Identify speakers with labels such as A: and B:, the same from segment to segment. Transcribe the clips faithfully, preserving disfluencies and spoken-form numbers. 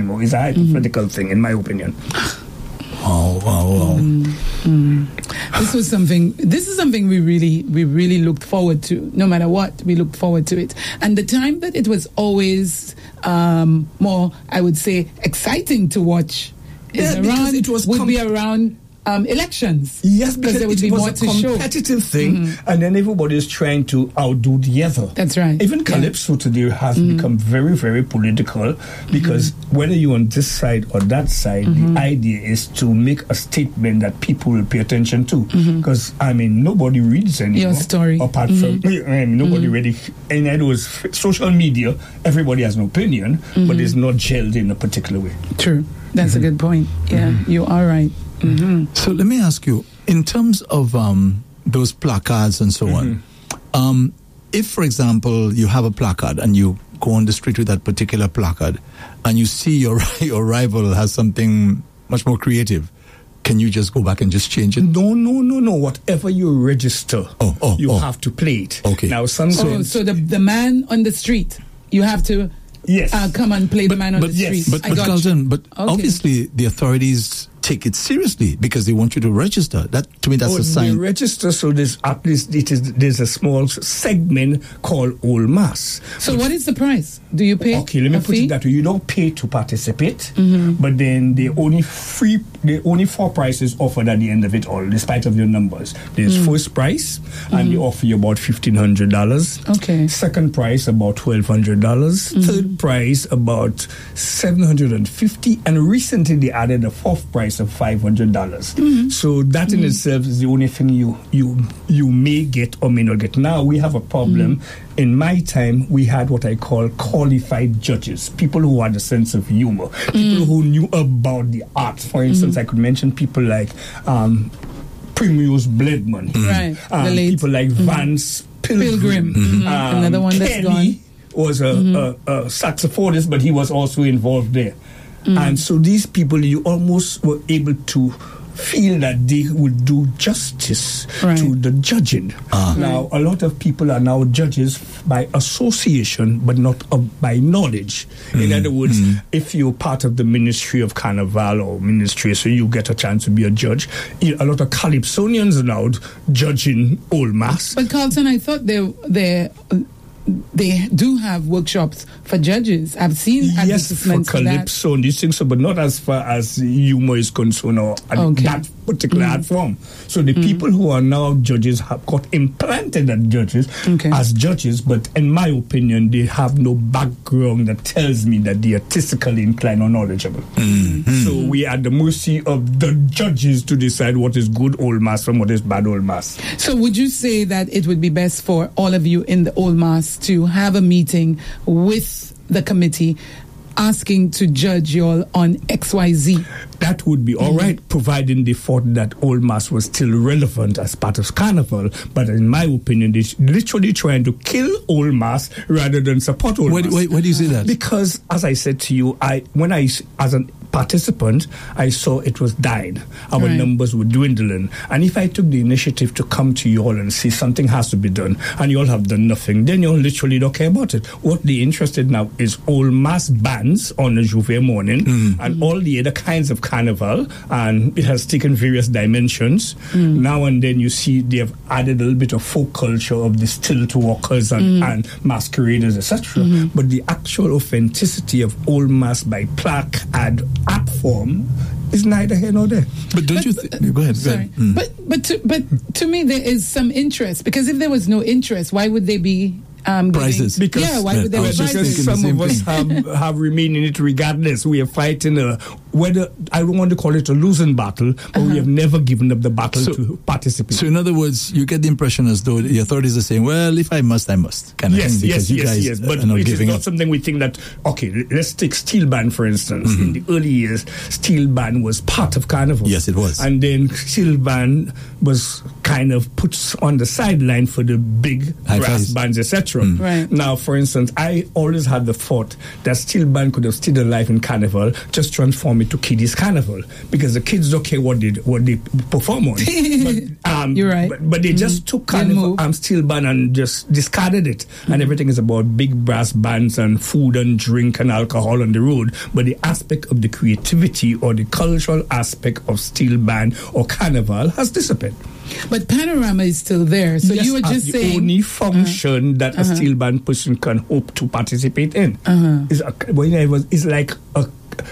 A: anymore. It's a hypothetical mm-hmm. thing, in my opinion.
B: Oh, wow, wow.
C: Mm, mm. This was something, this is something we really, we really looked forward to. No matter what, we looked forward to it. And the time that it was always um, more, I would say, exciting to watch is
A: yeah,
C: around,
A: it was
C: would
A: com-
C: be around um, elections.
A: Yes, because
C: there would
A: it
C: be
A: was
C: more
A: a
C: to show.
A: competitive thing,
C: Mm-hmm.
A: and then everybody is trying to outdo the other.
C: That's right.
A: Even Calypso yeah. today has mm-hmm. become very, very political, because mm-hmm. whether you're on this side or that side, mm-hmm. the idea is to make a statement that people will pay attention to. Because, mm-hmm. I mean, nobody reads anymore.
C: Your story.
A: Apart
C: mm-hmm.
A: from, I mean, nobody
C: mm-hmm.
A: really, in other words, social media, everybody has an opinion, mm-hmm. but it's not gelled in a particular way.
C: True. That's mm-hmm. a good point. Yeah, mm-hmm. you are right. Mm-hmm.
B: So let me ask you, in terms of um, those placards and so mm-hmm. on, um, if, for example, you have a placard and you go on the street with that particular placard and you see your your rival has something much more creative, can you just go back and just change it?
A: No, no, no, no. Whatever you register,
B: oh, oh,
A: you
B: oh.
A: have to play it.
B: Okay.
A: Now, sometimes...
C: Oh, so the, the man on the street, you have to...
A: Yes.
C: Uh, come and play
B: but,
C: the man on
B: but,
C: the street.
B: Yes. But, but Carlton, but okay. obviously the authorities take it seriously because they want you to register. That to me, that's
A: oh,
B: a sign.
A: They register, so there's at least it is there's a small segment called Old Mass.
C: So
A: but
C: what is the price? Do you pay?
A: Okay, let me
C: a
A: put
C: fee?
A: it that way. You don't pay to participate,
C: mm-hmm.
A: but then they only free the only four prices offered at the end of it all, despite of your numbers. There's mm. first price, mm-hmm. and they offer you about fifteen hundred dollars.
C: Okay.
A: Second price about twelve hundred dollars. Mm-hmm. Third price about seven hundred and fifty, and recently they added a fourth price of five hundred dollars. Mm-hmm. So that in mm-hmm. itself is the only thing you you you may get or may not get. Now we have a problem. Mm-hmm. In my time, we had what I call qualified judges, people who had a sense of humor, people mm-hmm. who knew about the art. For instance, mm-hmm. I could mention people like um, Primrose Bledman,
C: mm-hmm. right?
A: Um, people like mm-hmm. Vance Pilgrim,
C: Pilgrim. Mm-hmm. um, another one that's
A: Kelly
C: gone.
A: was a, mm-hmm. a, a saxophonist, but he was also involved there. Mm. And so these people, you almost were able to feel that they would do justice
C: right.
A: to the judging. Uh. Now, a lot of people are now judges by association, but not uh, by knowledge. Mm. In other words, mm. if you're part of the Ministry of Carnival or Ministry, so you get a chance to be a judge, a lot of Calypsonians are now judging Old Mass.
C: But Carlton, I thought they they they do have workshops for judges. I've seen
A: yes,
C: advertisements
A: for Calypso and these things, but not as far as humor is concerned or
C: okay.
A: that particular
C: mm.
A: art form. So the mm. people who are now judges have got implanted as judges,
C: okay.
A: as judges, but in my opinion, they have no background that tells me that they are artistically inclined or knowledgeable. Mm-hmm. So we are at the mercy of the judges to decide what is good Old Mass from what is bad Old Mass.
C: So would you say that it would be best for all of you in the Old Mass to have a meeting with the committee asking to judge you all on X Y Z?
A: That would be all mm-hmm. right, providing they thought that Old Mass was still relevant as part of Carnival. But in my opinion, they're literally trying to kill Old Mass rather than support Old
B: why,
A: Mass.
B: Why, why do you say that?
A: Because, as I said to you, I when I, as a participant, I saw it was dying. Our
C: right. numbers
A: were dwindling. And if I took the initiative to come to you all and say something has to be done, and you all have done nothing, then you all literally don't care about it. What they're interested now is Old Mass bands on a J'ouvert morning mm. and mm. all the other kinds of carnival, and it has taken various dimensions. Mm. Now and then you see they have added a little bit of folk culture of the stilt walkers and, mm. and masqueraders, et cetera. Mm-hmm. But the actual authenticity of Old Mass by plaque and art form is neither here nor there.
B: But don't
C: but,
B: you think... Go ahead.
C: Sorry.
B: Go ahead. Mm.
C: But, but, to, but to me, there is some interest, because if there was no interest, why would they be... Um,
B: prizes.
C: Because, yeah, why would they
A: well, because some of us have, have remained in it regardless. We are fighting a, whether, I don't want to call it a losing battle, but uh-huh. we have never given up the battle so, to participate.
B: So in other words, you get the impression as though the authorities are saying, well, if I must, I must. Kind
A: yes,
B: of thing,
A: yes,
B: you
A: yes,
B: guys
A: yes. But
B: are not
A: it is
B: giving
A: not
B: up.
A: something we think that, okay, let's take Steel Band, for instance.
B: Mm-hmm.
A: In the early years, Steel Band was part of Carnival.
B: Yes, it was.
A: And then Steel Band was kind of put on the sideline for the big
B: High
A: brass
B: fives.
A: bands, et cetera.
C: Mm. Right.
A: Now, for instance, I always had the thought that Steel Band could have stayed alive in Carnival, just transform it to Kiddies Carnival because the kids don't care what they what they perform on. But, um,
C: You're right.
A: But, but they just
C: Mm-hmm.
A: took Carnival um, Steel Band and just discarded it. Mm-hmm. And everything is about big brass bands and food and drink and alcohol on the road. But the aspect of the creativity or the cultural aspect of Steel Band or Carnival has disappeared.
C: But Panorama is still there. So
A: Yes,
C: you were
A: as
C: just
A: the
C: saying...
A: only function uh-huh. that a
C: uh-huh.
A: steel band person can hope to participate in.
C: Uh-huh.
A: Is a, when I was, it's like a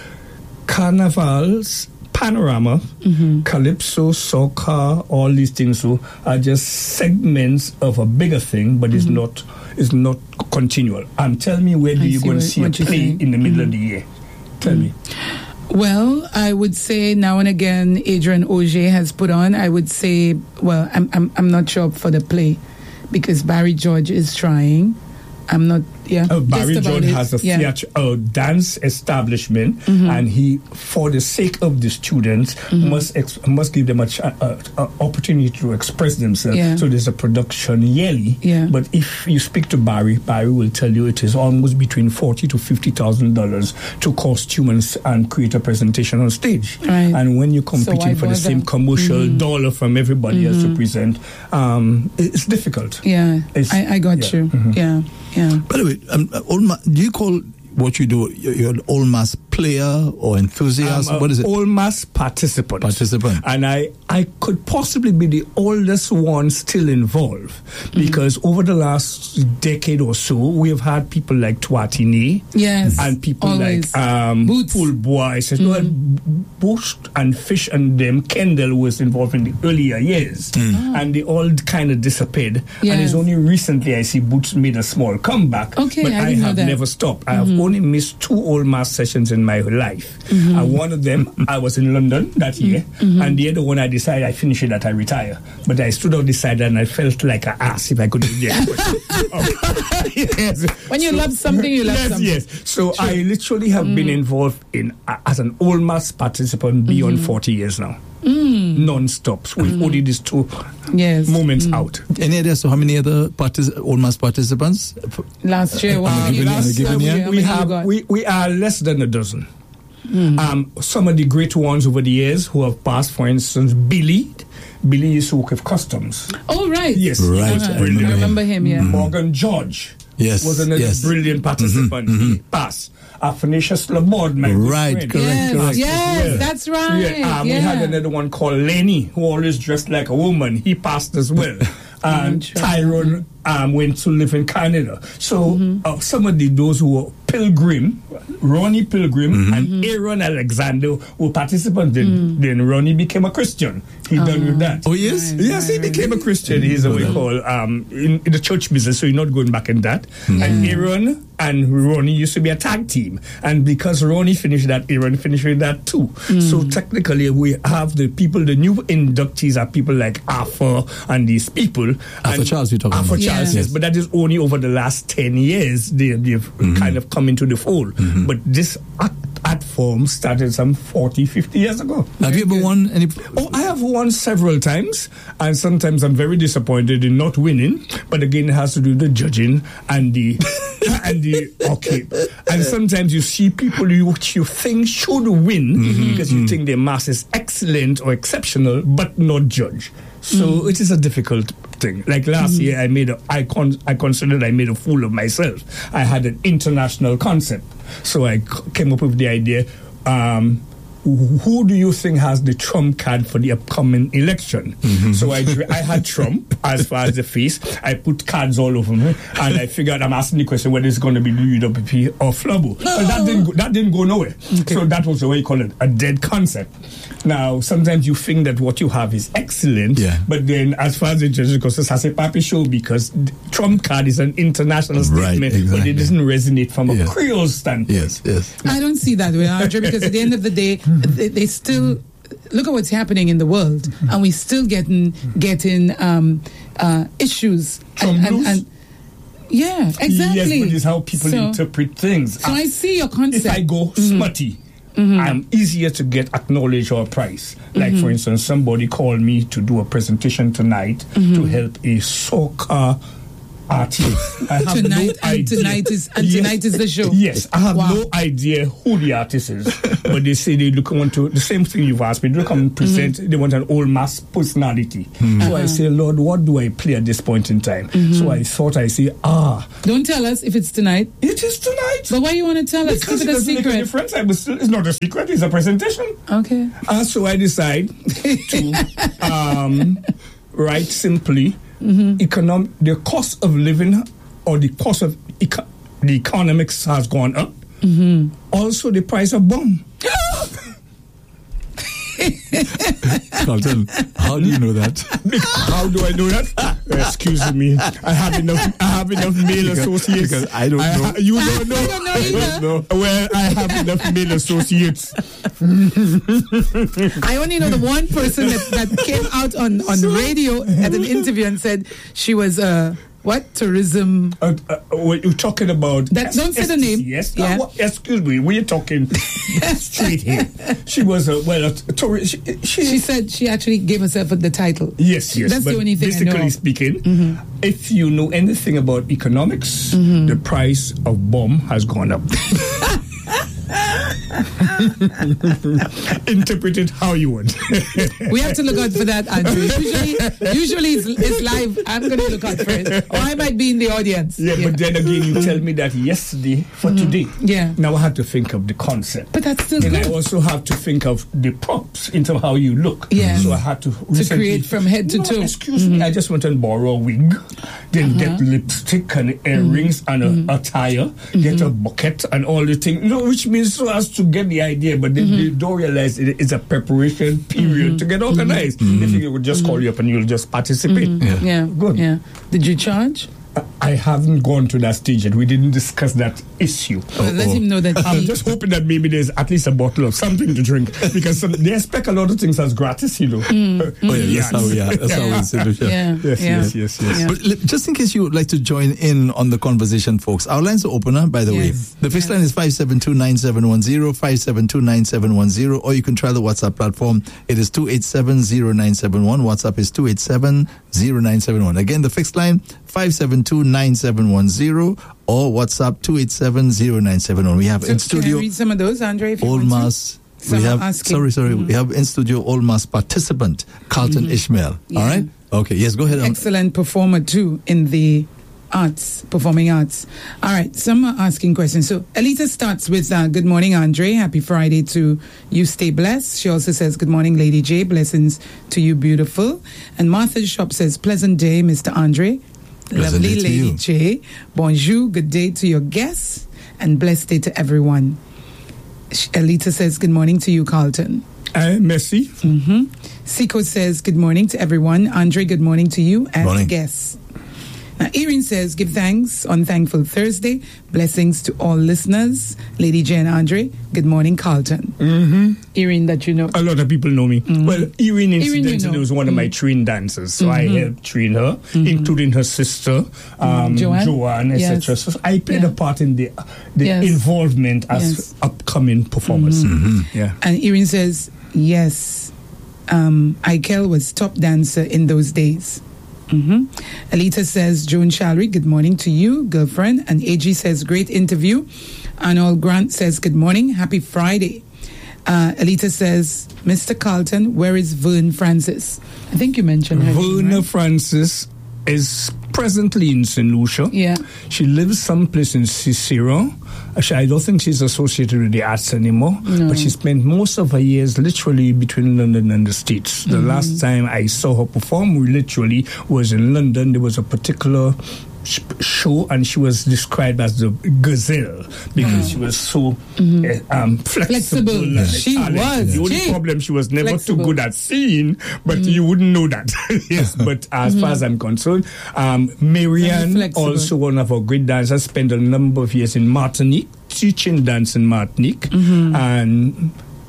A: carnival's panorama, mm-hmm. calypso, soca, all these things so are just segments of a bigger thing, but mm-hmm. it's not it's not continual. And tell me, where do
C: I
A: you
C: see
A: go and
C: what,
A: see a
C: what you're
A: play
C: saying.
A: in the middle
C: Mm-hmm.
A: of the year? Tell
C: mm-hmm.
A: me.
C: Well, I would say now and again, Adrian Auger has put on. I would say, well, I'm I'm I'm not sure for the play because Barry George is trying. I'm not. Yeah.
A: Oh, Barry George
C: it.
A: has a
C: yeah.
A: theatre, a dance establishment,
C: mm-hmm.
A: and he, for the sake of the students, mm-hmm. must ex- must give them a, ch- a, a opportunity to express themselves.
C: Yeah.
A: So there's a production yearly.
C: Yeah.
A: But if you speak to Barry, Barry will tell you it is almost between forty to fifty thousand dollars to costume and, and create a presentation on stage.
C: Right.
A: And when you're
C: So
A: competing
C: why
A: for the
C: bother?
A: same commercial
C: mm-hmm.
A: dollar from everybody
C: mm-hmm.
A: else to present, um, it's difficult.
C: Yeah,
A: It's,
C: I, I got
A: yeah.
C: you.
A: Mm-hmm.
C: Yeah, yeah.
B: By the way, um, old ma- do you call what you do you're, you're an old mass player or enthusiast?
A: I'm a
B: what is it?
A: All mass participant.
B: Participant.
A: And I, I could possibly be the oldest one still involved
C: Mm-hmm.
A: because over the last decade or so, we have had people like Twatini.
C: Yes,
A: And people
C: always.
A: like um,
C: Boots.
A: Pool Boy. So mm-hmm. Bush and Fish and them, Kendall was involved in the earlier years.
B: Mm.
C: Oh.
A: And they all kind of disappeared.
C: Yes.
A: And it's only recently I see Boots made a small comeback.
C: Okay,
A: but
C: I
A: I,
C: didn't know
A: have
C: that.
A: never stopped. I have only missed two old mass sessions in my life.
C: Mm-hmm.
A: And one of them, I was in London that year.
C: Mm-hmm.
A: And the other one, I decided I finish it that I retire. But I stood on the side and I felt like an ass if I could do that. Yes.
C: When you love something, you love
A: yes,
C: something.
A: Yes, So I literally have mm. been involved in uh, as an old mass participant beyond mm-hmm. forty years now. Mm. Non-stop. We've mm-hmm. only these two
C: yes.
A: moments
C: mm.
A: out.
B: Any idea so how many other partic- old mass participants?
C: Last year, what
B: Um,
C: year?
B: given-
C: Last
B: given
C: year,
B: year?
C: how
A: we
C: many you
A: have
C: got?
A: we, we are less than a dozen.
C: Mm.
A: Um, some of the great ones over the years who have passed, for instance, Billy. Billy used to work with customs.
C: Oh, right.
A: Yes,
B: Right,
A: was
B: I
C: Uh-huh.
A: brilliant.
C: I remember him, yeah.
A: Morgan George.
B: Yes,
A: Was another
B: yes.
A: brilliant participant.
B: Mm-hmm,
A: He passed. Athanasius Lamond, my good
B: Right,
A: friend.
B: correct,
C: Yes,
B: correct.
C: yes,
A: Well,
C: that's right.
A: Yeah, um,
C: yeah.
A: We had another one called Lenny, who always dressed like a woman. He passed as well. And
C: sure.
A: Tyrone um, went to live in Canada. So
C: Mm-hmm.
A: uh, some of the those who were Pilgrim, Ronnie Pilgrim,
B: Mm-hmm.
A: and Aaron Alexander were participants. Then, then Ronnie became a Christian. He done with that.
B: Oh, yes?
C: Right.
A: Yes, he became a Christian. He's what we call um, in, in the church business, so you're not going back in that. And Aaron and Ronnie used to be a tag team. And because Ronnie finished that, Aaron finished with that too. So technically, we have the people, the new inductees are people like Arthur and these people.
B: Arthur
A: and
B: Charles, you're talking
A: Arthur
B: about.
A: Charles,
C: Yeah.
A: yes. But that is only over the last ten years they, they've kind of come into the fold. But this art, art form started some forty, fifty years ago.
B: Have you ever won any?
A: Oh, I have won several times, and sometimes I'm very disappointed in not winning. But again, it has to do with the judging and the and the okay. And sometimes you see people you, which you think should win mm-hmm. because you mm-hmm. think their mass is excellent or exceptional, but not judge. So mm-hmm. it is a difficult thing. Like last mm-hmm. year, I made a, I con, I considered I made a fool of myself. I had an international concept, so I c- came up with the idea. Um, who do you think has the trump card for the upcoming election? Mm-hmm. So I I had Trump as far as the face. I put cards all over me, and I figured I'm asking the question whether it's going to be the U W P or Flabo. But that didn't go, that didn't go nowhere. Okay. So that was the way you call it, a dead concept. Now, sometimes you think that what you have is excellent,
B: yeah.
A: but then as far as the judges goes, it's as a papi show because Trump card is an international statement,
B: right, exactly.
A: but it doesn't resonate from a
B: yeah.
A: Creole standpoint.
B: Yes, yes.
C: I don't see that way, Andre, because at the end of the day, they, they still look at what's happening in the world, and we still getting getting um, uh, issues
A: Trump
C: and, and,
A: blues?
C: and yeah, exactly.
A: Yes, but it's how people
C: so,
A: interpret things.
C: So I, I see your concept.
A: If I go mm-hmm. smutty, mm-hmm. I'm easier to get acknowledged or a prize. Like, mm-hmm. for instance, somebody called me to do a presentation tonight mm-hmm. to help a soccer artist. I have
C: Tonight
A: no
C: and
A: idea.
C: tonight is and
A: Yes.
C: tonight is the show.
A: Yes, I have
C: Wow.
A: no idea who the artist is, but they say they look want to the same thing you've asked me. They come and present.
C: Mm-hmm.
A: They want an old mass personality.
B: Mm-hmm.
A: So I
C: Uh-huh.
A: say, Lord, what do I play at this point in time?
C: Mm-hmm.
A: So I thought I say, ah,
C: Don't tell us if it's tonight.
A: it is tonight.
C: But why you want to tell us?
A: Because
C: Keep
A: it
C: it a
A: doesn't make a
C: secret.
A: difference. I was still, it's not a secret. It's a presentation.
C: Okay.
A: And so I decide to um, write simply,
C: Mm-hmm.
A: econom- the cost of living or the cost of eco- the economics has gone up.
C: Mm-hmm.
A: Also, the price of bomb.
B: Carlton, how do you know that?
A: How do I know that? Excuse me. I have enough. I have enough male
B: Because-
A: associates.
B: because I don't know.
A: ha- you don't know.
C: I don't know either.
A: Well, I have enough male associates.
C: I only know the one person that, that came out on, on radio at an interview and said she was uh, what tourism.
A: Uh, uh, when you're talking about
C: That- don't say the name.
A: Yes.
C: Yeah.
A: Uh, what- excuse me. We're talking straight here. She was a well a tourist. She, she,
C: She said she actually gave herself the title.
A: Yes, yes.
C: That's
A: but
C: the only thing I
A: basically
C: know of.
A: speaking, if you know anything about economics, the price of bomb has gone up. Interpret it how you want.
C: We have to look out for that, Andrew. Usually, usually it's, it's live. I'm going to look out for it, or I might be in the audience.
A: Yeah, but then again, you tell me that yesterday for today.
C: Yeah.
A: Now I had to think of the concept.
C: But that's still
A: And I
C: good.
A: also have to think of the props in terms of how you look.
C: Yeah.
A: So I had to recently-
C: create from head to
A: No,
C: toe.
A: Excuse me, I just went and borrow a wig, then get lipstick and earrings and a, a tire, get a bucket and all the things. You know, which means so as to get the idea, but they, they don't realize it is a preparation period to get organized. They think it would just call you up and you'll just participate.
C: Yeah.
A: Good.
C: Yeah. Did you charge?
A: I haven't gone to that stage yet. We didn't discuss that issue.
C: Well, let him know that
A: I'm
C: he,
A: just hoping that maybe there's at least a bottle of something to drink because some, they expect a lot of things as gratis, you know.
B: Oh yeah, that's how we are. That's how we say it.
C: yeah,
A: Yes,
C: yeah.
A: yes, yes, yes.
C: Yeah.
B: But li- just in case you would like to join in on the conversation, folks, our lines are open, huh, by the
C: Yes.
B: way. The fixed
C: Yes.
B: line is five seven two nine seven one zero, five seven two nine seven one zero, or you can try the WhatsApp platform. It is two eight seven zero nine seven one. WhatsApp is two eight seven zero nine seven one. Again, the fixed line, five seven two nine seven one zero, or WhatsApp two eight seven zero nine seven one. We have
C: So
B: in
C: Can I
B: studio
C: read some of those, Andre? If you
B: Old
C: want to?
B: Mass. We
C: Some are
B: have
C: asking.
B: sorry, sorry. We have in studio Old Mass participant Carlton Ishmael.
C: Yeah.
B: All right. Okay. Yes. Go ahead. um,
C: Excellent performer too in the arts, performing arts. All right, some are asking questions. So Elita starts with, uh, good morning, Andre. Happy Friday to you. Stay blessed. She also says, good morning, Lady J. Blessings to you, beautiful. And Martha Shop says, pleasant day, Mister Andre.
B: Pleasant
C: Lovely
B: day to
C: Lady
B: you.
C: J. Bonjour, good day to your guests, and blessed day to everyone. Sh- Elita says, good morning to you, Carlton.
A: Uh, merci.
C: Mm-hmm. Siko says, good morning to everyone. Andre, good morning to you and
B: Morning.
C: the guests. Now, Erin says, give thanks on Thankful Thursday. Blessings to all listeners. Lady Jane Andre, good morning, Carlton.
A: Mm-hmm.
C: Erin, that you know.
A: A lot of people know me. Well, Irene, incidentally,
C: you know.
A: was one of my trained dancers, so I helped train her, including her sister, um,
C: Joanne?
A: Joanne, et cetera.
C: Yes.
A: So I played
C: Yeah.
A: a part in the the
C: Yes.
A: involvement as
C: Yes.
A: upcoming performers. Yeah.
C: And Erin says, yes, um, Ikel was top dancer in those days. Mm-hmm. Alita says, Joan Shalry, good morning to you, girlfriend. And A G says, great interview. Arnold Grant says, good morning, happy Friday. Uh, Alita says, Mister Carlton, where is Vern Francis? I think you mentioned her. name,
A: Verna
C: right?
A: Francis is presently in Saint Lucia.
C: Yeah.
A: She lives someplace in Cicero. Actually, I don't think she's associated with the arts anymore,
C: No.
A: but she spent most of her years literally between London and the States. The
C: Mm-hmm.
A: last time I saw her perform, we literally was in London. There was a particular sh- show, and she was described as the gazelle because she was so uh, um, flexible.
C: Flexible.
A: and
C: Yeah. She
A: talented.
C: was.
A: The only
C: Gee.
A: problem, she was never
C: Flexible.
A: too good at singing, but you wouldn't know that. Yes, but as far as I'm concerned, um, Marianne,
C: Very flexible.
A: also one of our great dancers, spent a number of years in Martinique, teaching dance in Martinique, and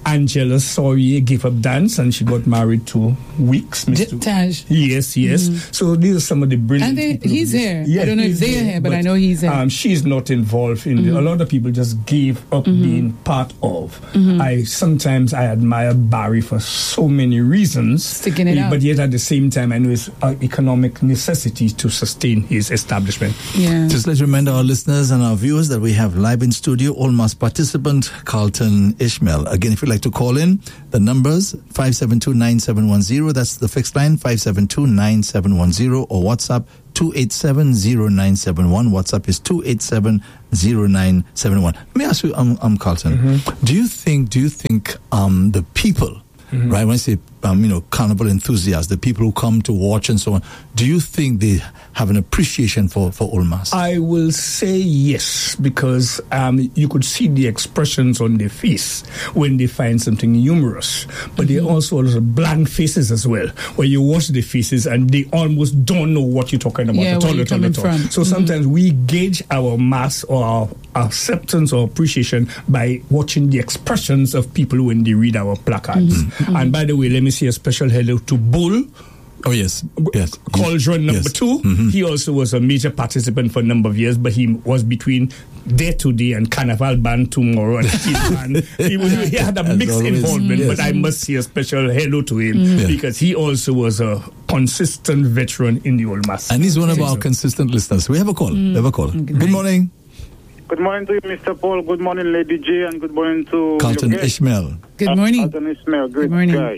A: Angela Sawyer gave up dance and she got married to Weeks.
C: J- Taj.
A: Yes, yes. Mm-hmm. So these are some of the brilliant
C: and they,
A: people.
C: He's here.
A: Yeah,
C: I don't know if they're here, but, but I know he's here.
A: Um, she's not involved in mm-hmm. the, a lot of people just gave up mm-hmm. being part of. Mm-hmm. I sometimes I admire Barry for so many reasons.
C: Sticking it out.
A: But yet at the same time I know it's an economic necessity to sustain his establishment.
C: Yeah.
B: Just let's remind our listeners and our viewers that we have live in studio Olmas participant Carlton Ishmael. Again, if you'd like to call in, the numbers five seven two nine seven one zero, that's the fixed line, five seven two nine seven one zero, or WhatsApp two eight seven zero nine seven one. WhatsApp is two eight seven zero nine seven one. Let me ask you, um, um Carlton, mm-hmm. do you think, do you think um, the people, mm-hmm. right, when I say, um, you know, carnival enthusiasts, the people who come to watch and so on, do you think they have an appreciation for, for Olmas?
A: I will say yes, because um, you could see the expressions on their face when they find something humorous. But mm-hmm. they also have blank faces as well, where you watch the faces and they almost don't know what you're talking about
C: yeah,
A: at all, at all, at all.
C: From.
A: So
C: mm-hmm. sometimes
A: we gauge our mass or our acceptance or appreciation by watching the expressions of people when they read our placards. Mm-hmm. And by the way, let me say a special hello to Bull.
B: Oh, yes. Yes.
A: Cauldron number
B: yes.
A: two. Mm-hmm. He also was a major participant for a number of years, but he was between Day Today and Carnival Band tomorrow. And he, he, was, he had a As mixed always. involvement, mm-hmm. but I must say a special hello to him mm-hmm. because he also was a consistent veteran in the Olmas.
B: And he's one of our so. consistent listeners. We have a call. Mm-hmm. We have a call. Good, good morning.
D: Good morning to you, Mister Paul. Good morning, Lady J. And good morning to
B: Carlton Ishmael.
C: Good morning.
D: Carlton Ishmael. Good,
C: good morning.
D: guy.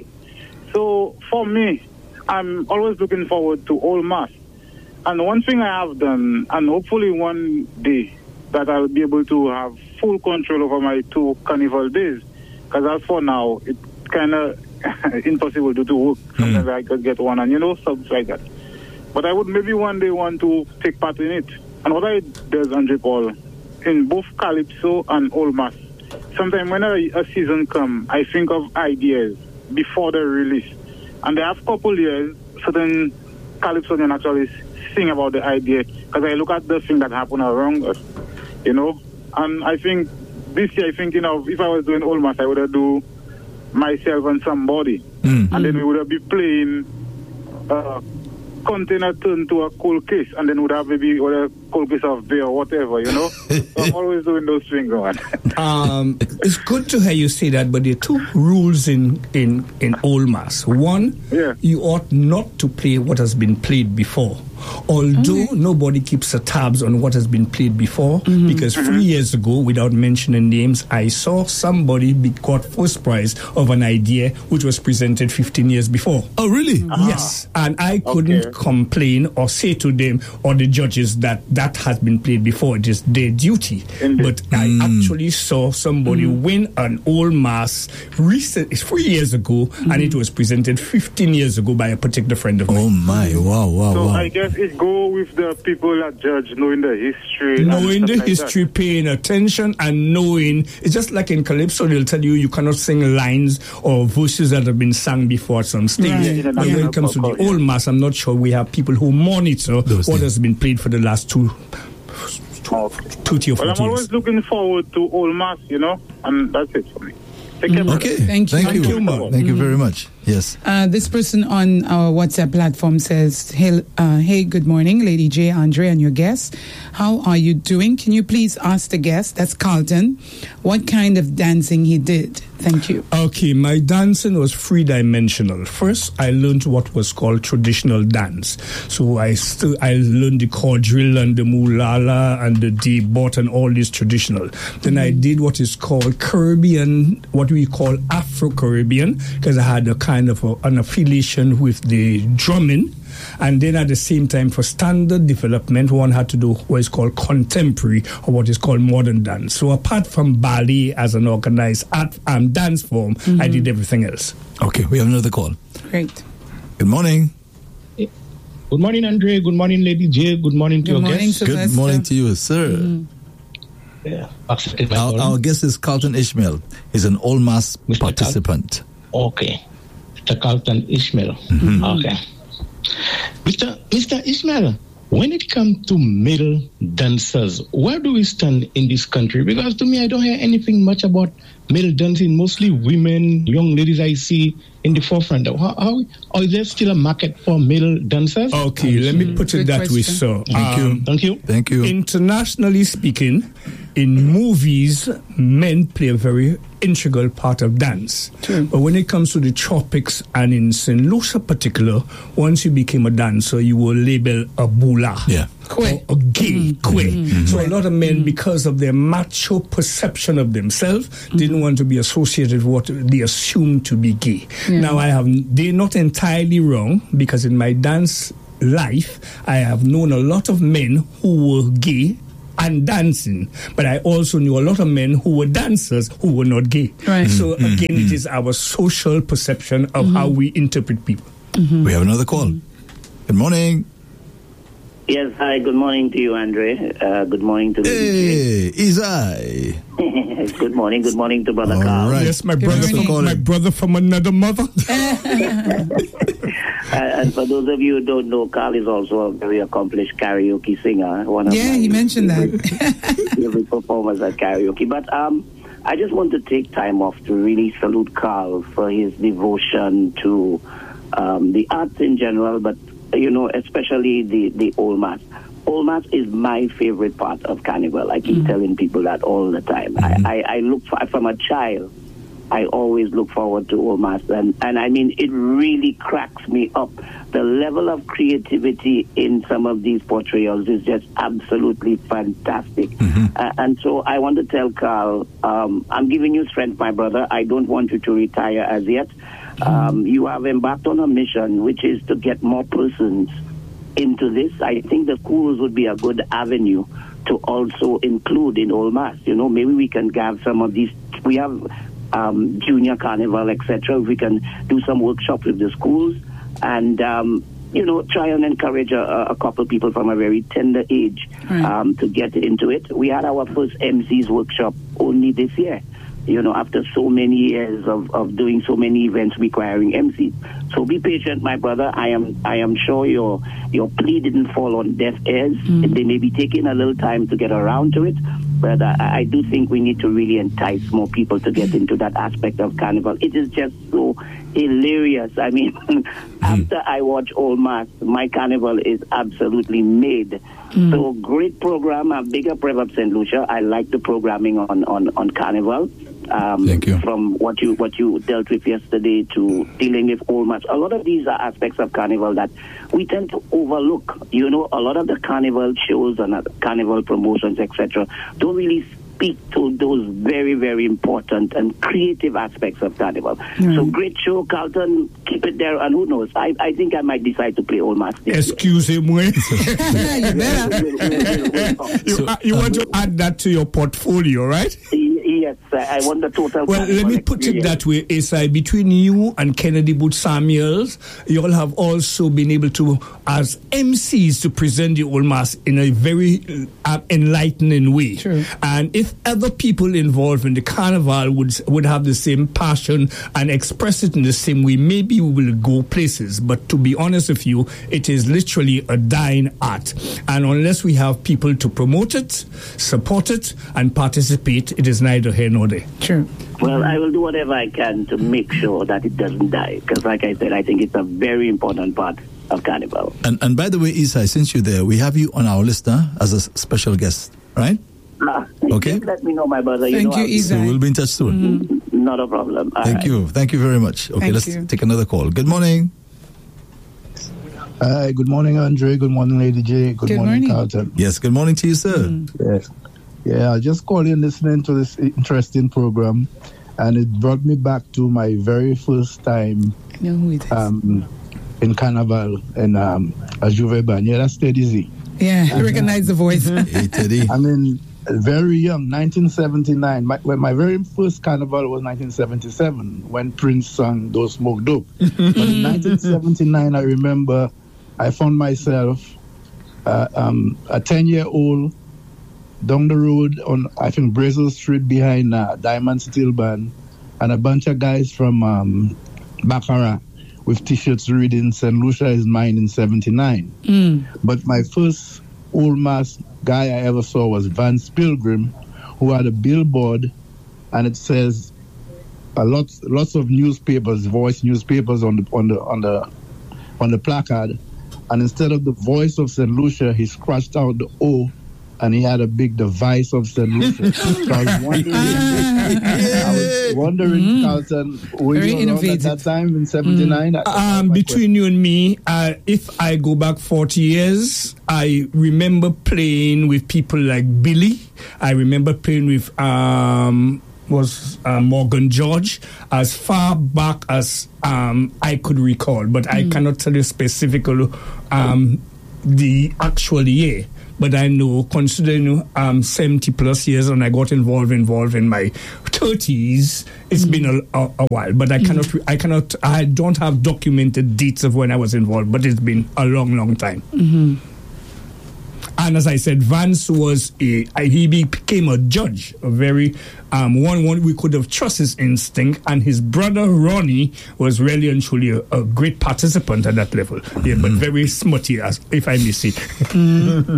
D: So, for me, I'm always looking forward to Olmas. And one thing I have done, and hopefully one day, that I'll be able to have full control over my two carnival days. Because as for now, it's kind of impossible to do work. Sometimes mm. I could get one and, you know, stuff like that. But I would maybe one day want to take part in it. And what I do, Andre Paul, in both Calypso and Olmas, sometimes when a, a season comes, I think of ideas before the release. And they have a couple years, certain Calypso can actually sing about the idea, because I look at the thing that happened around us, you know. And I think this year, I think, you know, if I was doing Olmas, I would have do myself and somebody. Mm-hmm. And then we would have be playing uh, container turned to a cold case, and then would have maybe a cold case of beer or whatever, you know. So I'm always doing those things, man. um,
A: it's good to hear you say that, but there are two rules in in in Olmas. One,
D: yeah.
A: you ought not to play what has been played before. Although okay. nobody keeps a tabs on what has been played before, mm-hmm. because mm-hmm. three years ago, without mentioning names, I saw somebody be got first prize of an idea which was presented fifteen years before.
B: Oh, really?
A: Uh-huh. Yes. And I couldn't okay. complain or say to them or the judges that that has been played before. It is their duty. Indeed. But mm. I actually saw somebody mm. win an Olmas recent, three years ago, mm. and it was presented fifteen years ago by a particular friend of mine.
B: Oh, my. Wow, wow,
D: so
B: wow.
D: I guess it go with the people that judge, knowing the history.
A: Knowing the
D: like
A: history,
D: that.
A: paying attention, and knowing. It's just like in Calypso, they'll tell you you cannot sing lines or verses that have been sung before at some stage.
C: Right.
A: But when it comes to the old mass, I'm not sure we have people who monitor Those what things. has been played for the last two, two,
D: okay.
A: two, three or four
D: well, I'm
A: years.
D: always looking forward to old mass, you know, and that's it for me.
B: Mm-hmm. Okay,
C: thank you.
B: Thank you.
A: Thank you,
B: Thank mm-hmm. you very much. Yes.
C: Uh, this person on our WhatsApp platform says, hey, uh, hey, good morning, Lady J, Andre, and your guests. How are you doing? Can you please ask the guest, that's Carlton, what kind of dancing he did? Thank you.
A: Okay, my dancing was three-dimensional. First, I learned what was called traditional dance. So I still I learned the quadrille and the mulala and the debot and all these traditional. Then mm-hmm. I did what is called Caribbean, what we call Afro-Caribbean, because I had a kind of a, an affiliation with the drumming. And then at the same time, for standard development, one had to do what is called contemporary or what is called modern dance. So apart from ballet as an organized art um, dance form, mm-hmm. I did everything else.
B: Okay, we have another call.
C: Great.
B: Good morning.
E: Good morning, Andre. Good morning, Lady J. Good morning to
C: Good
E: your
C: morning,
E: guests.
C: Sylvester.
B: Good morning to you, sir.
E: Mm-hmm. Yeah.
B: Our, our guest is Carlton Ishmael. He's an Olmas participant.
E: Cal- okay. Mister Carlton Ishmael. Mm-hmm. Okay. Mister Mister Ishmael, when it comes to male dancers, where do we stand in this country? Because to me, I don't hear anything much about male dancing, mostly women, young ladies I see in the forefront. How, how, or is there still a market for male dancers?
A: Okay, let me put it
C: Good
A: that way,
C: question.
A: sir.
B: Thank
A: Um,
B: you.
E: Thank you.
B: Thank you.
A: Internationally speaking, in movies, men play a very integral part of dance.
C: True.
A: But when it comes to the tropics and in Saint Lucia particular, once you became a dancer, you were labeled a bula.
B: Yeah.
C: Kwe.
A: Or a gay, kwe. So a lot of men, because of their macho perception of themselves, didn't want to be associated with what they assumed to be gay. Now, I have, they're not entirely wrong, because in my dance life, I have known a lot of men who were gay and dancing, but I also knew a lot of men who were dancers who were not gay.
C: Right.
A: So again, it is our social perception of how we interpret people.
B: We have another call. Good morning.
F: Yes, hi, good morning to you, Andre. Uh, good morning to the
B: Hey, Isai.
F: D J. Good morning, good morning to Brother
B: All
F: Carl.
B: right.
A: Yes, my
C: Good
A: brother,
C: morning.
A: from, my brother from another mother.
F: Uh, and for those of you who don't know, Carl is also a very accomplished karaoke singer. One of
C: Yeah,
F: my
C: he mentioned that.
F: favorite performers at karaoke. But um, I just want to take time off to really salute Carl for his devotion to um, the arts in general, but, you know, especially the, the Old Mass. Old Mass is my favorite part of Carnival. I keep telling people that all the time.
B: Mm-hmm.
F: I, I, I look for, from a child, I always look forward to Old Mass. And, and I mean, it really cracks me up. The level of creativity in some of these portrayals is just absolutely fantastic.
B: Mm-hmm.
F: Uh, and so I want to tell Carl, um, I'm giving you strength, my brother. I don't want you to retire as yet. Um, you have embarked on a mission, which is to get more persons into this. I think the schools would be a good avenue to also include in Old Mass. You know, maybe we can have some of these. We have um, junior carnival, et cetera. We can do some workshops with the schools and, um, you know, try and encourage a, a couple people from a very tender age
C: Right.
F: um, to get into it. We had our first M Cs workshop only this year. You know, after so many years of, of doing so many events requiring M Cs. So be patient, my brother. I am I am sure your your plea didn't fall on deaf ears. They may be taking a little time to get around to it, but I, I do think we need to really entice more people to get into that aspect of Carnival. It is just so hilarious. I mean, after I watch Old Mass, my Carnival is absolutely made. So great program. A bigger Prev of Saint Lucia. I like the programming on, on, on Carnival. Um,
B: Thank you.
F: From what you what you dealt with yesterday to dealing with Old Mass. A lot of these are aspects of Carnival that we tend to overlook. You know, a lot of the Carnival shows and uh, Carnival promotions, et cetera, don't really speak to those very, very important and creative aspects of Carnival. So great show, Carlton. Keep it there, and who knows? I, I think I might decide to play Old Mass this year.
A: Excusez-moi.
C: You better.
F: We'll- we'll- we'll- we'll talk.
A: you
B: So,
A: uh, you want to add that to your portfolio, right?
F: Yes, I want the total.
A: Well, let
F: Carnival
A: me put it
F: experience.
A: that way, Isai. Between you and Kennedy Booth Samuels, you all have also been able to, as M Cs, to present the Old Mass in a very uh, enlightening way.
C: True.
A: And if other people involved in the carnival would would have the same passion and express it in the same way, maybe we will go places. But to be honest with you, it is literally a dying art. And unless we have people to promote it, support it, and participate, it is neither here nor there.
C: True.
F: Well, I will do whatever I can to make sure that it doesn't die. Because, like I said, I think it's a very important part of Carnival.
B: And and by the way, Isai, since you're there, we have you on our list huh, as a s- special guest, right?
F: Ah,
B: Okay.
F: Just let me know, my brother.
C: Thank
F: know
C: you,
F: I'll-
C: Isa.
B: So we'll be in touch soon.
F: Not a problem. All
B: Thank
F: right.
B: you. Thank you very much. Okay,
C: Thank
B: let's
C: you.
B: take another call. Good morning.
G: Hi, good morning, Andre. Good morning, Lady J. Good,
C: Good
G: morning,
C: morning.
G: Carlton.
B: Yes, good morning to you, sir.
G: Yeah. yeah, I just called in listening to this interesting program, and it brought me back to my very first time
C: I know who it is.
G: um, in Carnival in um, a Juve band. Yeah, that's Teddy Z.
C: yeah, I recognize the voice.
B: Hey, Teddy.
G: I mean, very young, nineteen seventy-nine. My, when my very first Carnival was nineteen seventy-seven, when Prince sang Don't Smoke Dope. But in nineteen seventy-nine, I remember I found myself uh, um, a ten-year-old down the road on, I think, Brazil Street behind uh, Diamond Steel Band, and a bunch of guys from um, Baccarat with T-shirts reading Saint Lucia is Mine in seventy-nine.
C: Mm.
G: But my first Old Mass guy I ever saw was Vance Pilgrim, who had a billboard, and it says, a lot, lots of newspapers, voice newspapers on the on the on the on the placard, and instead of the voice of Saint Lucia, he scratched out the O, and he had a big device of Saint Lucia. So I was wondering, I was wondering, mm. Carlton, were
C: Very
G: you around
C: innovative.
G: at that time in seventy-nine?
A: Mm. Um, between you and me, uh, if I go back forty years, I remember playing with people like Billy. I remember playing with um, was uh, Morgan George as far back as um, I could recall, but mm. I cannot tell you specifically um, the actual year. But I know, considering um, seventy plus years, and I got involved involved in my thirties, it's mm. been a, a, a while. But I mm. cannot, I cannot, I don't have documented dates of when I was involved. But it's been a long, long time.
C: Mm-hmm.
A: And as I said, Vance was a, he became a judge, a very, um, one, one we could have trusted his instinct, and his brother Ronnie was really and truly a, a great participant at that level. Mm-hmm. Yeah, but very smutty, as if I may say.
C: Mm-hmm.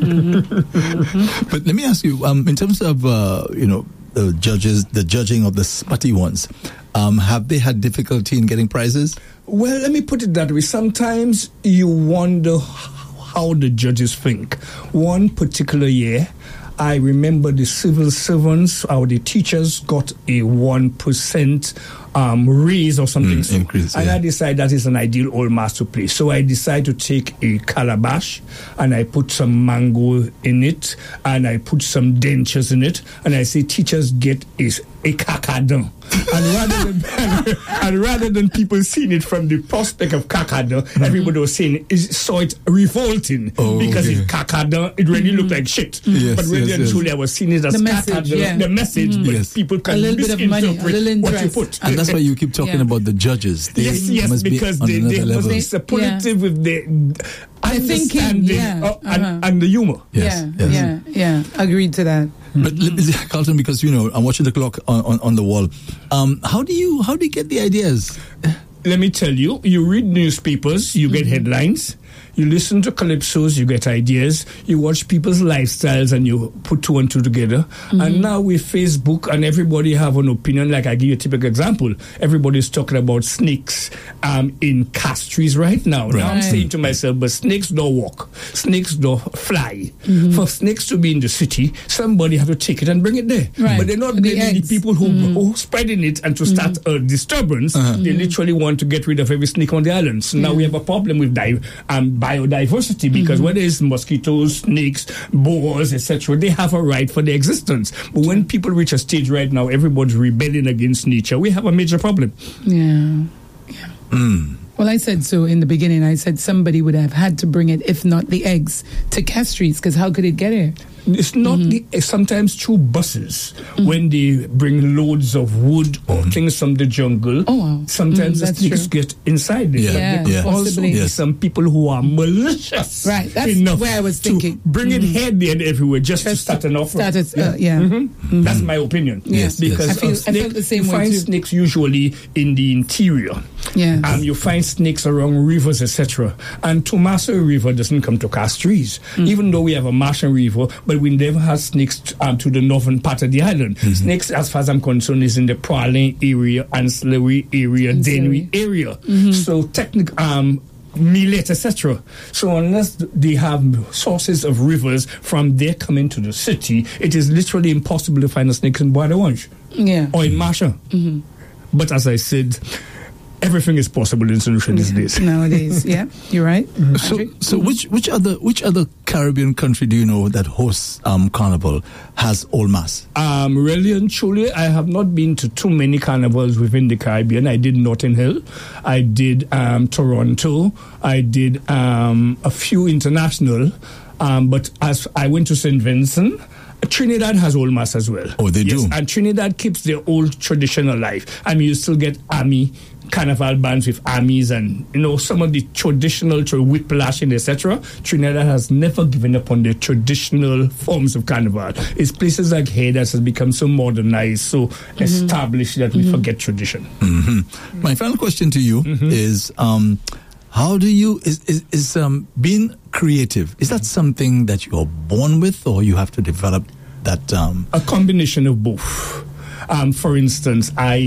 C: Mm-hmm.
B: But let me ask you, um, in terms of, uh, you know, the judges, the judging of the smutty ones, um, have they had difficulty in getting prizes?
A: Well, let me put it that way. Sometimes you wonder how the judges think. One particular year, I remember the civil servants or the teachers got a one percent um, raise or something.
B: Mm, increase,
A: and
B: yeah.
A: I decided that is an ideal old master place. So I decided to take a calabash and I put some mango in it and I put some dentures in it. And I say, teachers get a, a cacadon. and rather than and rather than people seeing it from the prospect of cacadon, mm-hmm. everybody was saying it, saw it revolting
B: oh,
A: because
B: okay.
A: it's cacadon. It really mm-hmm. looked like shit.
B: Yes,
A: but really
B: yes,
A: and
B: yes.
A: truly, I was seeing it as
C: the message,
A: cacadon,
C: yeah.
A: the message.
C: Mm-hmm.
A: But
B: yes.
A: people can
C: a little bit of money, a little
A: what you
C: interest.
A: put.
B: And that's why you keep talking
C: yeah.
B: about the judges. They
A: yes, yes,
B: must
A: because
B: be
A: they, they must be supportive
C: yeah.
A: with the
C: thinking,
A: understanding
C: yeah.
A: uh,
C: uh-huh.
A: and, and the humor.
B: Yes,
C: yeah,
B: yes.
C: yeah, yeah. Agreed to that.
B: But mm-hmm. Carlton, because you know, I'm watching the clock on, on, on the wall. Um, how do you how do you get the ideas?
A: Let me tell you, you read newspapers, you mm-hmm. get headlines. You listen to calypsos, you get ideas. You watch people's lifestyles and you put two and two together. Mm-hmm. And now with Facebook and everybody have an opinion, like I give you a typical example. Everybody's talking about snakes um, in castries right now.
B: Right.
A: Now I'm saying to myself, but snakes don't walk. Snakes don't fly. Mm-hmm. For snakes to be in the city, somebody have to take it and bring it there.
C: Right.
A: But they're not
C: the
A: blaming the
C: eggs.
A: people who,
C: mm-hmm.
A: who are spreading it and to start mm-hmm. a disturbance.
B: Uh-huh.
A: They literally want to get rid of every snake on the island. So
C: yeah.
A: now we have a problem with di- um, biodiversity because mm-hmm. whether it's mosquitoes, snakes, boars, et cetera, they have a right for their existence. But when people reach a stage right now, everybody's rebelling against nature, we have a major problem.
C: Yeah. yeah.
B: Mm.
C: Well, I said so in the beginning. I said somebody would have had to bring it, if not the eggs, to castries, because how could it get here?
A: It's not mm-hmm. the, sometimes through buses mm-hmm. when they bring loads of wood or mm-hmm. things from the jungle.
C: Oh, wow.
A: Sometimes
C: mm,
A: the snakes
C: true.
A: get inside there.
B: Yeah,
C: yeah,
A: there
C: yeah.
A: could also
C: possibly.
A: be
B: Yes.
A: some people who are malicious.
C: Right, that's
A: enough
C: where I was
A: to
C: thinking.
A: bring
C: mm-hmm.
A: it here, there, and everywhere just,
C: just
A: to start an offer.
C: Start it,
A: yeah.
C: Uh, yeah.
A: Mm-hmm.
C: Mm-hmm.
A: That's my opinion.
B: Yes,
A: because
C: yes. I feel-
A: a
C: I
A: snake,
C: felt the same
A: you
C: way
A: find
C: too.
A: snakes usually in the interior.
C: Yes.
A: Um, you find snakes along rivers, et cetera. And Tomaso River doesn't come to castries, mm. even though we have a Martian River, but we never have snakes t- um, to the northern part of the island. Mm-hmm. Snakes, as far as I'm concerned, is in the Praline area, Ancillary area, Dennery area. Mm-hmm. So technically, um, millet, et cetera. So unless they have sources of rivers from there coming to the city, it is literally impossible to find a snake in Bois de Wange
C: Yeah.
A: or in Marsha. Mm-hmm. But as I said, everything is possible in Saint Lucia these days.
C: Nowadays, yeah, you're right.
B: Mm-hmm. So, so which which other which other Caribbean country do you know that hosts um, Carnival has Old Mass?
A: Um, really and truly, I have not been to too many carnivals within the Caribbean. I did Notting Hill, I did um, Toronto, I did um, a few international, um, but as I went to Saint Vincent. Trinidad has Old Mass as well.
B: Oh, they
A: yes,
B: do?
A: And Trinidad keeps their old tradition alive. I mean, you still get army, carnival bands with armies and, you know, some of the traditional whiplash and et cetera. Trinidad has never given up on the traditional forms of carnival. It's places like here that has become so modernized, so mm-hmm. established that we mm-hmm. forget tradition.
B: Mm-hmm. Mm-hmm. My final question to you mm-hmm. is... Um, How do you, is, is, is um, being creative, is that something that you're born with or you have to develop that? Um...
A: A combination of both. Um, for instance, I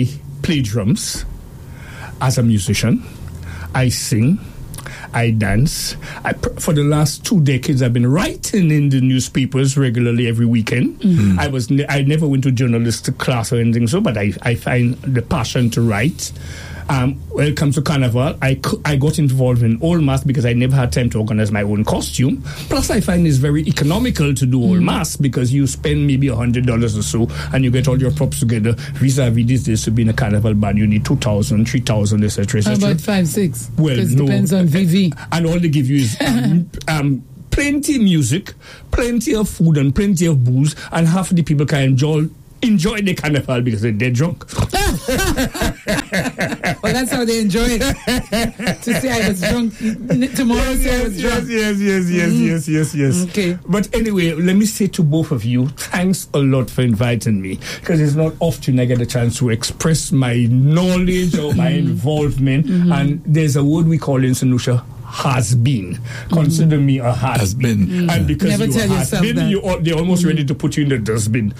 A: play drums as a musician. I sing. I dance. I, for the last two decades, I've been writing in the newspapers regularly every weekend. Mm-hmm. I was ne- I never went to journalistic class or anything so, but I, I find the passion to write. Um, when it comes to Carnival, I, I got involved in Old Mass because I never had time to organize my own costume. Plus, I find it's very economical to do Old mm. Mass because you spend maybe one hundred dollars or so and you get all your props together. Vis-a-vis these days to be in a Carnival band, you need two thousand dollars, three thousand dollars, et cetera, et cetera.
C: How about five, six?
A: Well,
C: because
A: no.
C: It depends on V V.
A: And all they give you is um, um, plenty of music, plenty of food, and plenty of booze, and half of the people can enjoy enjoy the carnival because they're dead drunk.
C: Well, that's how they enjoy it. To say I was drunk tomorrow,
A: yes,
C: say
A: yes,
C: I was drunk.
A: Yes, yes, yes, mm. yes, yes, yes, yes.
C: Okay.
A: But anyway, let me say to both of you, thanks a lot for inviting me, because it's not often I get a chance to express my knowledge or my involvement. Mm-hmm. And there's a word we call in Saint Lucia, has been. Consider mm-hmm. me a has,
B: has
A: been.
B: been.
A: Mm. And because
C: Never
A: you
C: tell
A: has been,
C: that.
A: you, they're almost
C: mm-hmm.
A: ready to put you in the dustbin.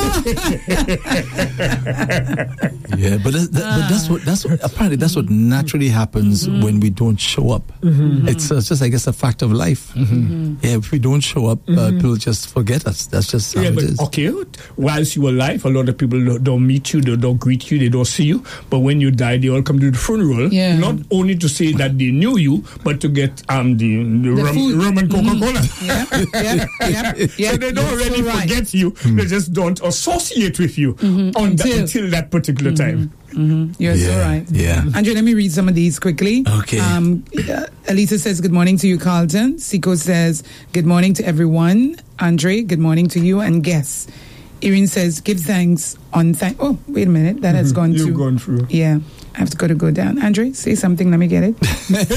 B: Yeah, but, that, that, but that's what that's what apparently that's what naturally happens mm-hmm. when we don't show up. Mm-hmm. It's uh, just, I guess, a fact of life. Mm-hmm. Yeah, if we don't show up, mm-hmm. uh, people just forget us. That's just how
A: yeah,
B: it
A: but
B: is.
A: Okay, whilst you're alive, a lot of people don't meet you, they don't greet you, they don't see you. But when you die, they all come to the funeral,
C: yeah.
A: not only to say that they knew you, but to get um the, the,
C: the
A: rum, rum and Coca-Cola.
C: Mm. Yeah, yeah, yeah, yeah.
A: So they don't
C: You're
A: really
C: so right.
A: forget you. Mm. They just don't associate with you
C: mm-hmm.
A: on
C: until.
A: That, until that particular
C: Mm-hmm.
A: time.
C: Mm-hmm. You're
B: yeah,
C: so right.
B: Yeah.
C: Andrew, let me read some of these quickly.
B: Okay.
C: Um, uh, Elisa says, good morning to you, Carlton. Siko says, good morning to everyone. Andre, good morning to you and guests. Irene says, give thanks on thank. Oh, wait a minute. That mm-hmm. has gone
A: You've
C: to.
A: gone through.
C: Yeah. I have to go to go down. Andre, say something. Let me get it.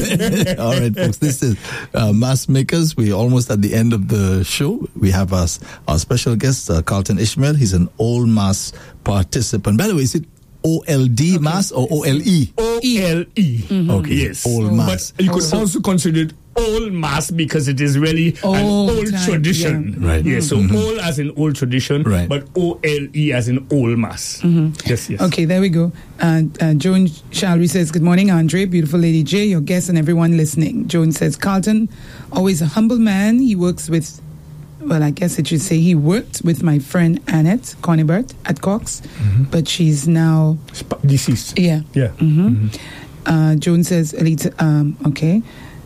B: All right, folks. This is uh, Mass Makers. We're almost at the end of the show. We have us, our special guest, uh, Carlton Ishmael. He's an Old Mass participant. By the way, is it O L D okay. Mass or O L E?
A: O L E.
C: Mm-hmm.
B: Okay.
A: Yes.
B: Old Mass.
A: But you could
C: also,
A: also consider it Old Mass because it is really
C: old
A: an old
C: time,
A: tradition.
C: Yeah.
B: Right.
A: Yeah, so
B: mm-hmm.
A: old as in old tradition,
B: right.
A: but O L E as in Old Mass.
C: Mm-hmm.
A: Yes, yes.
C: Okay, there we go. Uh, uh, Joan Shalry says, good morning, Andre, beautiful Lady J, your guests and everyone listening. Joan says, Carlton, always a humble man. He works with, well, I guess it should say he worked with my friend Annette Conibert at Cox, mm-hmm. but she's now...
A: Sp- deceased.
C: Yeah.
A: Yeah.
C: Mm-hmm.
A: Mm-hmm.
C: Uh, Joan says, Elita, um, okay.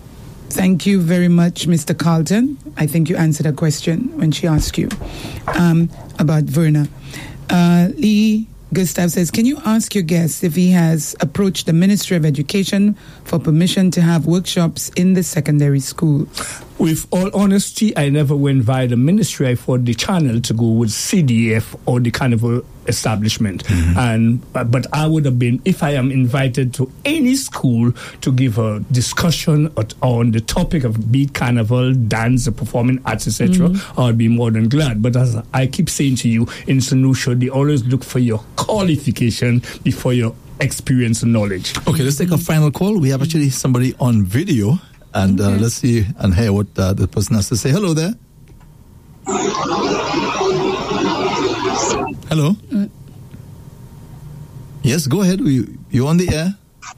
C: Thank you very much, Mister Carlton. I think you answered a question when she asked you um, about Verna. Uh, Lee Gustav says, can you ask your guest if he has approached the Ministry of Education for permission to have workshops in the secondary school?
A: With all honesty, I never went via the ministry. I thought the channel to go with C D F or the Carnival establishment. Mm-hmm. And uh, but I would have been, if I am invited to any school to give a discussion at, on the topic of beat Carnival, dance, the performing arts, et cetera, mm-hmm. I'd be more than glad. But as I keep saying to you, in Saint Lucia, they always look for your qualification before your experience and knowledge.
B: Okay, let's take a final call. We have actually somebody on video. And uh, let's see and hear what uh, the person has to say. Hello there. Hello. Mm. Yes, go ahead. You you on the air?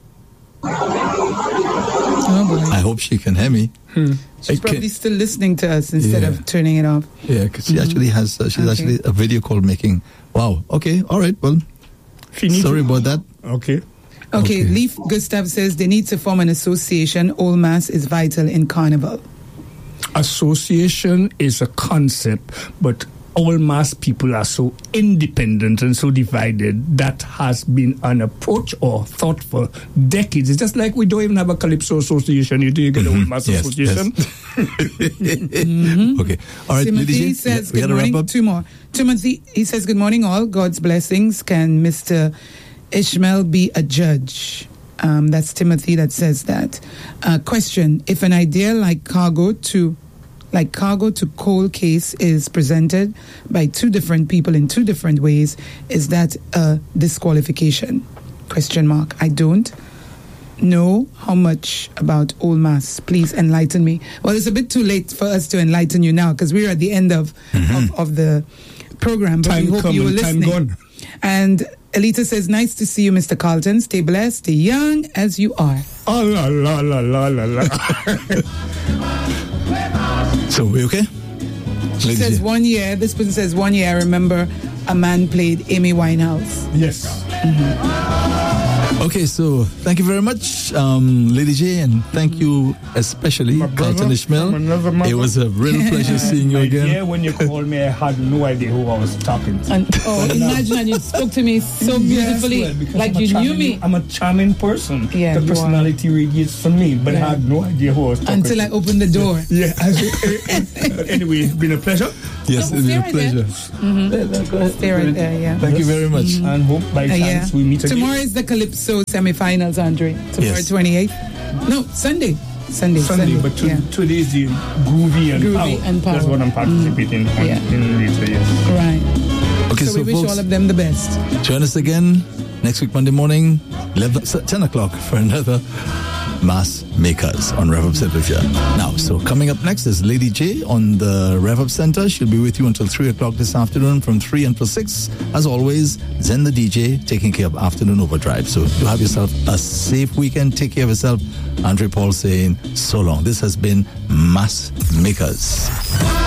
C: Oh boy.
B: I hope she can hear me.
C: Hmm. She's I probably can, still listening to us instead yeah. of turning it off.
B: Yeah, because she mm-hmm. actually has. Uh, she's
C: okay.
B: actually a video call making. Wow. Okay. All right. Well, Finito. Sorry about that.
A: Okay.
C: Okay, okay, Leaf Gustav says they need to form an association. Old Mass is vital in Carnival.
A: Association is a concept, but Old Mass people are so independent and so divided. That has been an approach or thought for decades. It's just like we don't even have a Calypso Association. You do you get mm-hmm. Old Mass
B: yes,
A: Association?
B: Yes. mm-hmm. Okay. All right,
C: Timothy
B: Lady
C: says,
B: we
C: good
B: wrap
C: morning.
B: Up.
C: Two more. Timothy, he says, good morning all. God's blessings. Can Mister Ishmael be a judge? Um, that's Timothy that says that. Uh, question, if an idea like cargo to like cargo to coal case is presented by two different people in two different ways, is that a disqualification? Question mark. I don't know how much about Old Mass. Please enlighten me. Well, it's a bit too late for us to enlighten you now because we're at the end of, mm-hmm. of, of the program, but
A: time
C: we hope
A: come
C: you were
A: and
C: listening.
A: Time gone.
C: And Elita says, nice to see you, Mister Carlton. Stay blessed, stay young as you are.
A: Oh, la, la, la, la, la, la.
B: So, we okay?
C: She
B: Lady
C: says
B: J.
C: one year, this person says one year, I remember a man played Amy Winehouse.
A: Yes.
B: Okay, so thank you very much, um, Lady J, and thank you especially,
A: My brother
B: Carlton Ishmael.
A: from another mother.
B: It was a real pleasure seeing you
A: My
B: again.
A: dear, when you called me, I had no idea who I was talking to.
C: And oh, imagine, and you spoke to me so beautifully,
A: Yes, well, because
C: like
A: I'm a
C: you
A: charming,
C: knew me.
A: I'm a charming person.
C: Yeah,
A: the
C: you are.
A: personality radiates from me, but
C: Yeah.
A: I had no idea who I was talking
C: Until I
A: to.
C: opened the door.
A: Yeah. But anyway, it's been a pleasure.
B: Yes,
C: No,
B: it's
C: stay
B: been a
C: right there.
B: pleasure.
C: Mm-hmm. Stay right there, yeah.
B: Thank you very much.
A: And hope by
C: Uh,
A: chance
C: yeah.
A: we meet again.
C: Tomorrow is the Calypso semifinals, Andre. Tomorrow,
B: Yes.
C: twenty-eighth. No, Sunday. Sunday.
A: Sunday, but to,
C: yeah.
A: today is the groovy and
C: Groovy
A: power.
C: and power.
A: That's what I'm participating on
C: Yeah.
A: in later years.
C: Right.
B: Okay,
C: So,
B: so,
C: we wish
B: folks,
C: all of them the best.
B: join us again next week, Monday morning, eleven, ten o'clock for another Mass Makers on Rev Up Center here. Now, so coming up next is Lady J on the Rev Up Center. She'll be with you until three o'clock this afternoon, from three until six. As always, Zen the D J taking care of Afternoon Overdrive. So you have yourself a safe weekend. Take care of yourself. Andre Paul saying so long. This has been Mass Makers.